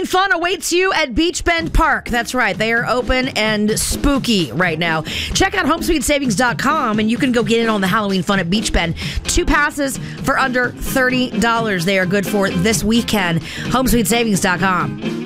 Halloween fun awaits you at Beach Bend Park. That's right. They are open and spooky right now. Check out HomeSweetSavings.com and you can go get in on the Halloween fun at Beach Bend. 2 passes for under $30. They are good for this weekend. HomeSweetSavings.com.